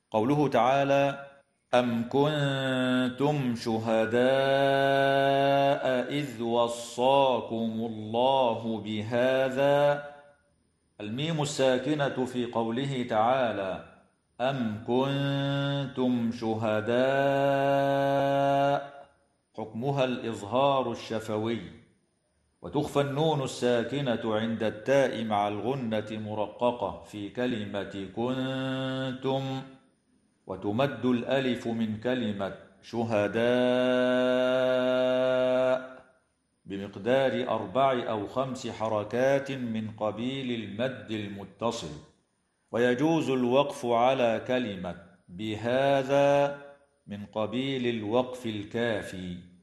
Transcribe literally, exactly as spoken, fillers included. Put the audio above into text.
قوله تعالى: أم كنتم شهداء إذ وصاكم الله بهذا. الميم الساكنة في قوله تعالى أم كنتم شهداء حكمها الإظهار الشفوي، وتخفى النون الساكنة عند التاء مع الغنة مرققة في كلمة كنتم، وتمد الألف من كلمة شهداء بمقدار أربع أو خمس حركات من قبيل المد المتصل. ويجوز الوقف على كلمة بهذا من قبيل الوقف الكافي.